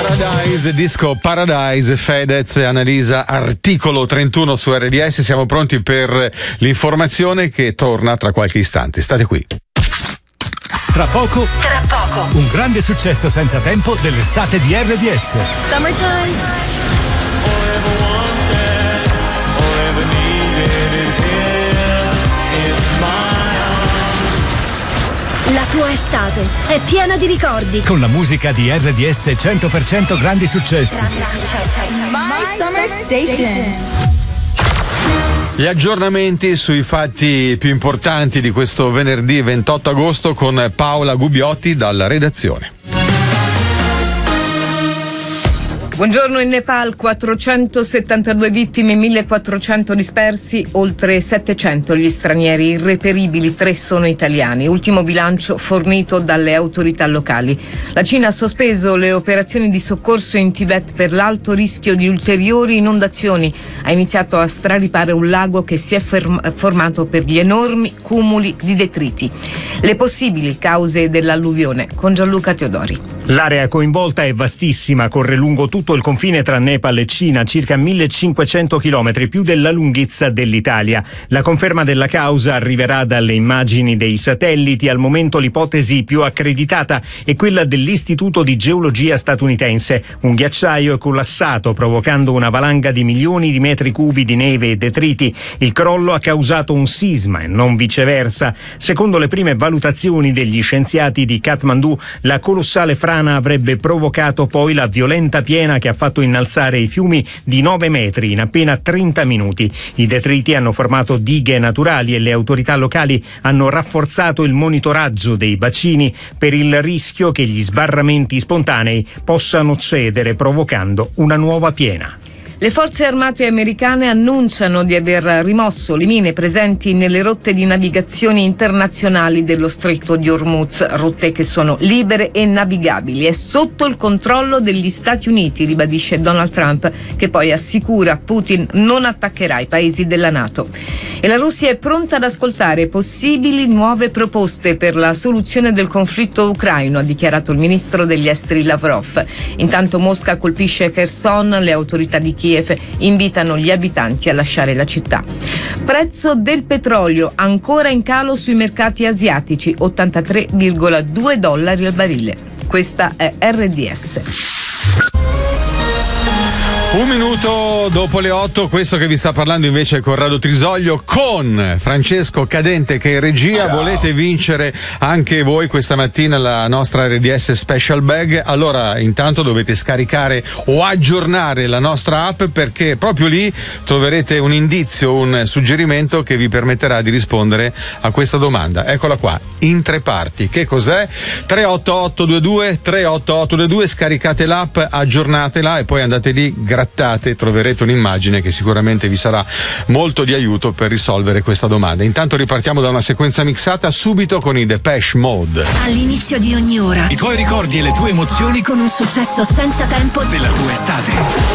Paradise, Disco Paradise, Fedez, Annalisa, articolo 31 su RDS. Siamo pronti per l'informazione che torna tra qualche istante. State qui. Tra poco, un grande successo senza tempo dell'estate di RDS. Summertime. La tua estate è piena di ricordi. Con la musica di RDS 100% grandi successi. My Summer Station. Gli aggiornamenti sui fatti più importanti di questo venerdì 28 agosto con Paola Gubbiotti dalla redazione. Buongiorno. In Nepal 472 vittime, 1400 dispersi, oltre 700 gli stranieri irreperibili, 3 sono italiani. Ultimo bilancio fornito dalle autorità locali. La Cina ha sospeso le operazioni di soccorso in Tibet per l'alto rischio di ulteriori inondazioni. Ha iniziato a straripare un lago che si è formato per gli enormi cumuli di detriti. Le possibili cause dell'alluvione con Gianluca Teodori. L'area coinvolta è vastissima, corre lungo tutto il confine tra Nepal e Cina, circa 1500 chilometri, più della lunghezza dell'Italia. La conferma della causa arriverà dalle immagini dei satelliti. Al momento l'ipotesi più accreditata è quella dell'Istituto di Geologia statunitense. Un ghiacciaio è collassato, provocando una valanga di milioni di metri cubi di neve e detriti. Il crollo ha causato un sisma e non viceversa. Secondo le prime valutazioni degli scienziati di Kathmandu, la colossale frana avrebbe provocato poi la violenta piena che ha fatto innalzare i fiumi di 9 metri in appena 30 minuti. I detriti hanno formato dighe naturali e le autorità locali hanno rafforzato il monitoraggio dei bacini per il rischio che gli sbarramenti spontanei possano cedere, provocando una nuova piena. Le forze armate americane annunciano di aver rimosso le mine presenti nelle rotte di navigazione internazionali dello Stretto di Hormuz, rotte che sono libere e navigabili. È sotto il controllo degli Stati Uniti, ribadisce Donald Trump, che poi assicura Putin non attaccherà i paesi della NATO. E la Russia è pronta ad ascoltare possibili nuove proposte per la soluzione del conflitto ucraino, ha dichiarato il ministro degli esteri Lavrov. Intanto Mosca colpisce Kherson, le autorità di Kiev invitano gli abitanti a lasciare la città. Prezzo del petrolio ancora in calo sui mercati asiatici, $83,2 al barile. Questa è RDS. Un minuto dopo le 8, questo che vi sta parlando invece è Corrado Trisoglio con Francesco Cadente che è in regia. Ciao. Volete vincere anche voi questa mattina la nostra RDS Special Bag? Allora intanto dovete scaricare o aggiornare la nostra app, perché proprio lì troverete un indizio, un suggerimento che vi permetterà di rispondere a questa domanda. Eccola qua, in 3 parti. Che cos'è? 38822, scaricate l'app, aggiornatela e poi andate lì, troverete un'immagine che sicuramente vi sarà molto di aiuto per risolvere questa domanda. Intanto ripartiamo da una sequenza mixata subito con i Depeche Mode. All'inizio di ogni ora I tuoi ricordi e le tue emozioni con un successo senza tempo della tua estate.